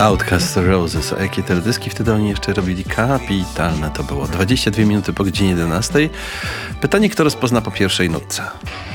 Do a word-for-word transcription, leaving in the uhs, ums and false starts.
Outcast Roses. A jakie teledyski wtedy oni jeszcze robili? Kapitalne to było. dwadzieścia dwie minuty po godzinie jedenastej. Pytanie, kto rozpozna po pierwszej nutce?